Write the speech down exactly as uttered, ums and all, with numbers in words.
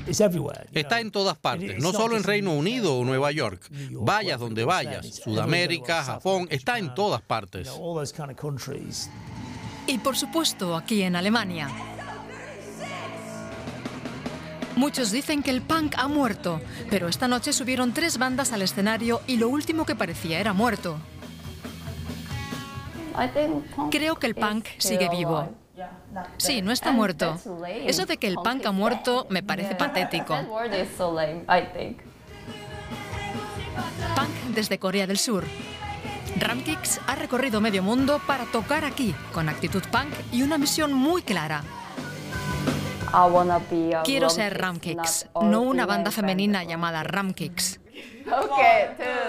Está en todas partes, no solo en Reino Unido o Nueva York. Vayas donde vayas, Sudamérica, Japón, está en todas partes. Y por supuesto aquí en Alemania. Muchos dicen que el punk ha muerto, pero esta noche subieron tres bandas al escenario y lo último que parecía era muerto. Creo que el punk sigue vivo. Sí, no está muerto. Eso de que el punk ha muerto me parece patético. Punk desde Corea del Sur. Ramkicks ha recorrido medio mundo para tocar aquí, con actitud punk y una misión muy clara. Quiero ser Ramkicks, no una banda femenina llamada Ramkicks.